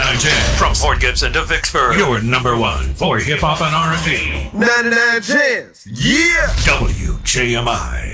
99.10 from Port Gibson to Vicksburg. Your number one for hip hop and R&B. 99 Chance. Yeah. WJMI.